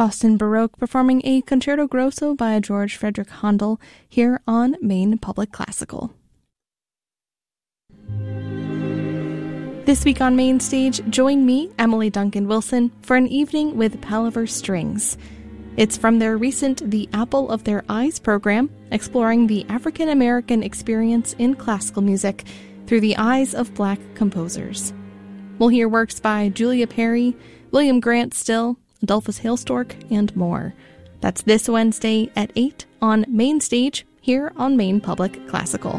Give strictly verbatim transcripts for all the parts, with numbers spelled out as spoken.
Boston Baroque performing a Concerto Grosso by George Frederick Handel here on Maine Public Classical. This week on Main Stage, join me, Emily Duncan Wilson, for an evening with Palaver Strings. It's from their recent The Apple of Their Eyes program, exploring the African American experience in classical music through the eyes of Black composers. We'll hear works by Julia Perry, William Grant Still, Adolphus Hailstork, and more. That's this Wednesday at eight on Main Stage here on Maine Public Classical.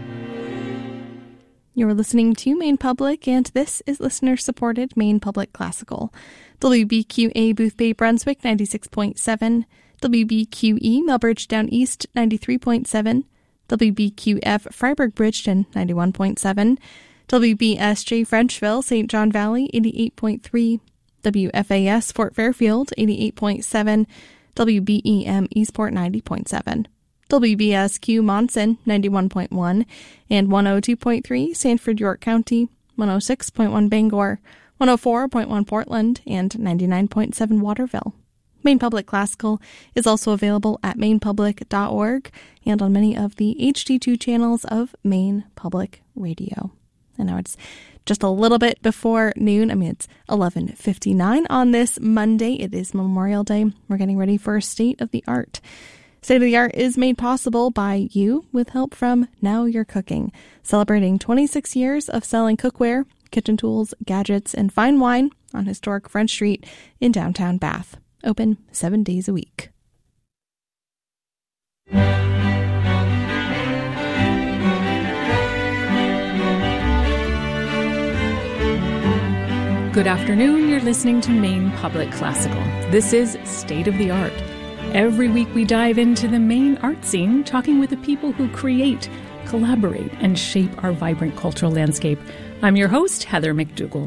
You're listening to Maine Public, and this is listener-supported Maine Public Classical. W B Q A Boothbay Brunswick ninety-six point seven, W B Q E Melbridge Down East ninety-three point seven, W B Q F Freiburg Bridgeton ninety-one point seven, W B S J Frenchville Saint John Valley eighty-eight point three, W F A S Fort Fairfield eighty-eight point seven, W B E M Eastport ninety point seven, W B S Q Monson ninety-one point one, and one oh two point three Sanford York County, one oh six point one Bangor, one oh four point one Portland, and ninety-nine point seven Waterville. Maine Public Classical is also available at maine public dot org and on many of the H D two channels of Maine Public Radio. And now it's just a little bit before noon. I mean, it's eleven fifty-nine on this Monday. It is Memorial Day. We're getting ready for State of the Art. State of the Art is made possible by you with help from Now You're Cooking, celebrating twenty-six years of selling cookware, kitchen tools, gadgets, and fine wine on historic French Street in downtown Bath. Open seven days a week. Good afternoon, you're listening to Maine Public Classical. This is State of the Art. Every week we dive into the Maine art scene, talking with the people who create, collaborate, and shape our vibrant cultural landscape. I'm your host, Heather McDougall.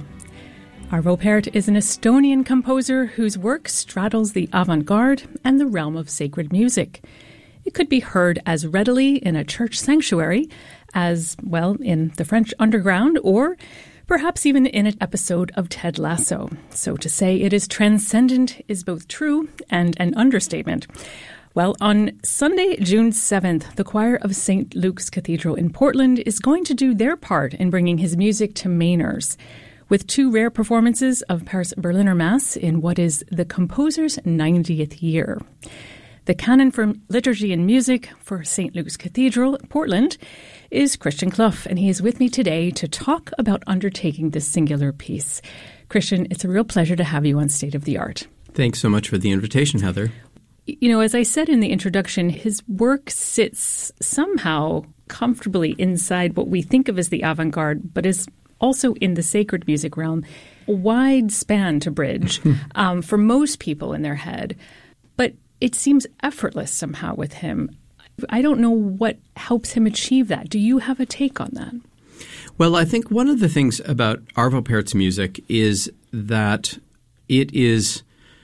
Arvo Pärt is an Estonian composer whose work straddles the avant-garde and the realm of sacred music. It could be heard as readily in a church sanctuary as, well, in the French underground, or perhaps even in an episode of Ted Lasso. So to say it is transcendent is both true and an understatement. Well, on Sunday, June seventh, the choir of Saint Luke's Cathedral in Portland is going to do their part in bringing his music to Mainers, with two rare performances of Pährt's Berliner Mass in what is the composer's ninetieth year. The canon for liturgy and music for Saint Luke's Cathedral, Portland, is Christian Clough, and he is with me today to talk about undertaking this singular piece. Christian, it's a real pleasure to have you on State of the Art. Thanks so much for the invitation, Heather. You know, as I said in the introduction, his work sits somehow comfortably inside what we think of as the avant-garde, but is also in the sacred music realm. A wide span to bridge um, for most people in their head. But it seems effortless somehow with him. I don't know what helps him achieve that. Do you have a take on that? Well, I think one of the things about Arvo Pärt's music is that it is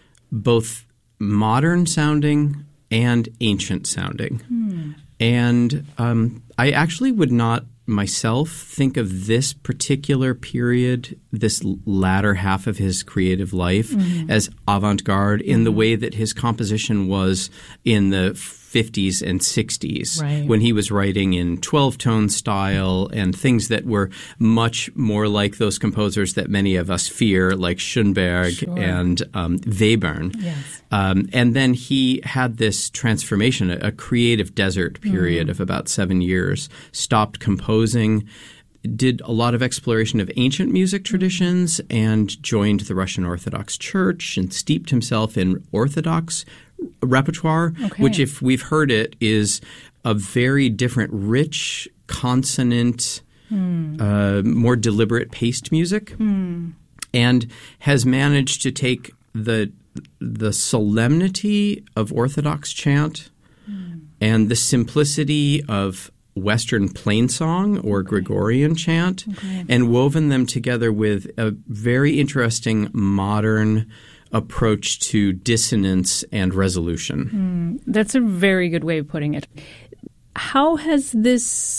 both modern sounding and ancient sounding. Hmm. And um, I actually would not myself think of this particular period, this latter half of his creative life, mm-hmm. as avant-garde in mm-hmm. the way that his composition was in the fifties and sixties, right. when he was writing in twelve-tone style and things that were much more like those composers that many of us fear, like Schoenberg sure. and um, Webern. Yes. Um, and then he had this transformation, a, a creative desert period mm. of about seven years, stopped composing, did a lot of exploration of ancient music traditions, and joined the Russian Orthodox Church and steeped himself in Orthodox repertoire, okay. which, if we've heard it, is a very different, rich, consonant, mm. uh, more deliberate paced music, mm. and has managed to take the the solemnity of Orthodox chant mm. and the simplicity of Western plainsong or okay. Gregorian chant okay. and woven them together with a very interesting modern approach to dissonance and resolution. Mm, that's a very good way of putting it. How has this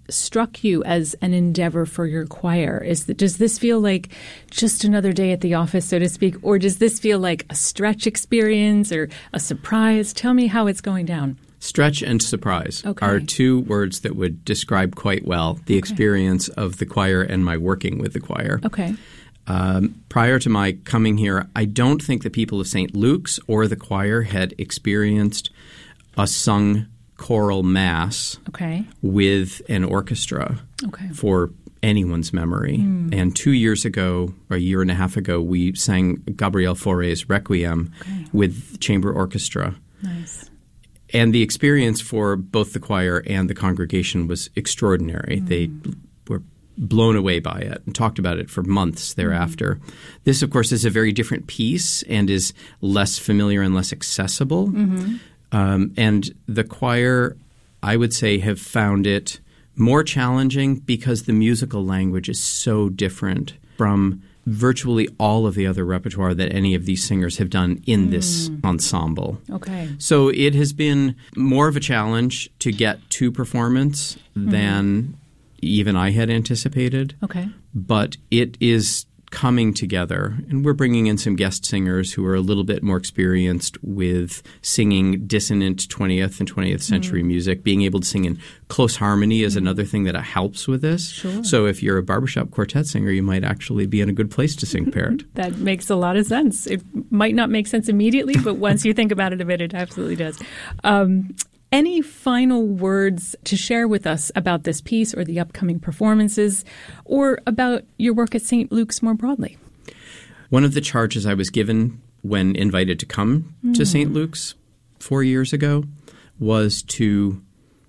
struck you as an endeavor for your choir? Is that, does this feel like just another day at the office, so to speak, or does this feel like a stretch experience or a surprise? Tell me how it's going down. Stretch and surprise okay. are two words that would describe quite well the okay. experience of the choir and my working with the choir. Okay. Um, prior to my coming here, I don't think the people of Saint Luke's or the choir had experienced a sung choral mass okay. with an orchestra okay. for anyone's memory. Mm. And two years ago, or a year and a half ago, we sang Gabriel Fauré's Requiem okay. with chamber orchestra. Nice. And the experience for both the choir and the congregation was extraordinary. Mm. They were blown away by it and talked about it for months thereafter. Mm. This, of course, is a very different piece and is less familiar and less accessible. Mm-hmm. Um, and the choir, I would say, have found it more challenging because the musical language is so different from virtually all of the other repertoire that any of these singers have done in mm. this ensemble. Okay. So it has been more of a challenge to get to performance mm. than even I had anticipated. Okay. But it is coming together, and we're bringing in some guest singers who are a little bit more experienced with singing dissonant twentieth and twentieth century mm. music. Being able to sing in close harmony is mm. another thing that helps with this. Sure. So if you're a barbershop quartet singer, you might actually be in a good place to sing Parrot. That makes a lot of sense. It might not make sense immediately, but once you think about it a bit, it absolutely does. Um, Any final words to share with us about this piece or the upcoming performances or about your work at Saint Luke's more broadly? One of the charges I was given when invited to come mm. to Saint Luke's four years ago was to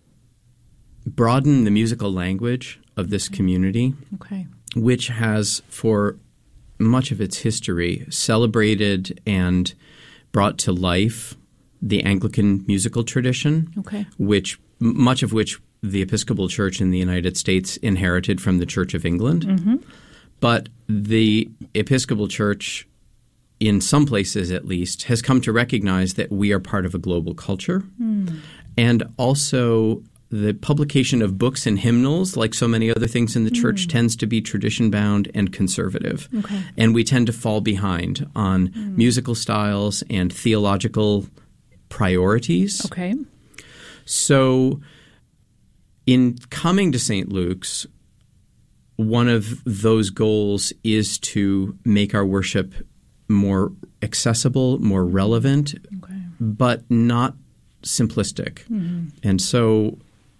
broaden the musical language of this community, okay. which has for much of its history celebrated and brought to life the Anglican musical tradition, okay. which much of which the Episcopal Church in the United States inherited from the Church of England. Mm-hmm. But the Episcopal Church, in some places at least, has come to recognize that we are part of a global culture. Mm. And also the publication of books and hymnals, like so many other things in the mm. church, tends to be tradition-bound and conservative. Okay. And we tend to fall behind on mm. musical styles and theological priorities. Okay. So in coming to Saint Luke's, one of those goals is to make our worship more accessible, more relevant, okay. but not simplistic. Mm-hmm. And so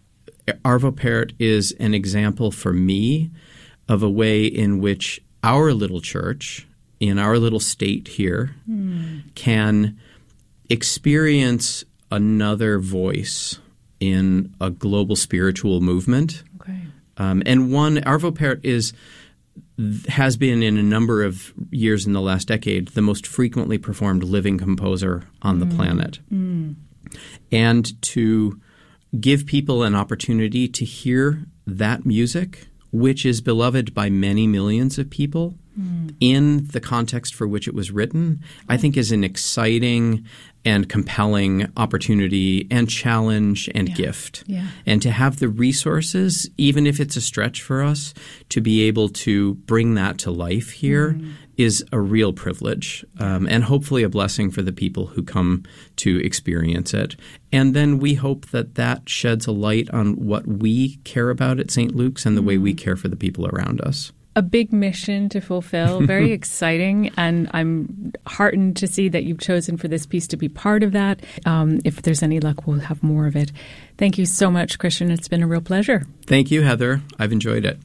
Arvo Pärt is an example for me of a way in which our little church, in our little state here, mm. can experience another voice in a global spiritual movement. Okay. Um, and one, Arvo Pärt is has been in a number of years in the last decade the most frequently performed living composer on mm. the planet. Mm. And to give people an opportunity to hear that music, which is beloved by many millions of people, mm. in the context for which it was written, I think is an exciting and compelling opportunity and challenge and yeah. gift. Yeah. And to have the resources, even if it's a stretch for us, to be able to bring that to life here mm. is a real privilege um, and hopefully a blessing for the people who come to experience it. And then we hope that that sheds a light on what we care about at Saint Luke's and the mm. way we care for the people around us. A big mission to fulfill, very exciting, and I'm heartened to see that you've chosen for this piece to be part of that. Um, if there's any luck, we'll have more of it. Thank you so much, Christian. It's been a real pleasure. Thank you, Heather. I've enjoyed it.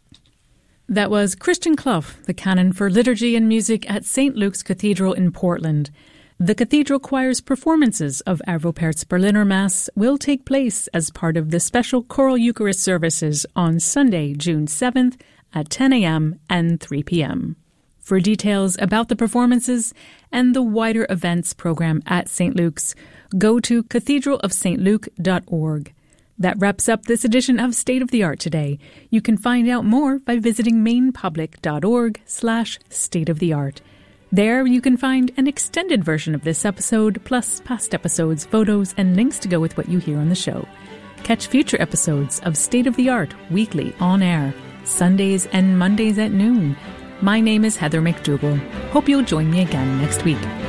That was Christian Clough, the canon for liturgy and music at Saint Luke's Cathedral in Portland. The Cathedral Choir's performances of Arvo Pärt's Berliner Mass will take place as part of the special Choral Eucharist services on Sunday, June seventh, at ten a.m. and three p.m. For details about the performances and the wider events program at Saint Luke's, go to cathedral of st luke dot org. That wraps up this edition of State of the Art today. You can find out more by visiting mainpublic.org slash state of the art. There you can find an extended version of this episode, plus past episodes, photos, and links to go with what you hear on the show. Catch future episodes of State of the Art weekly on air, Sundays and Mondays at noon. My name is Heather McDougall. Hope you'll join me again next week.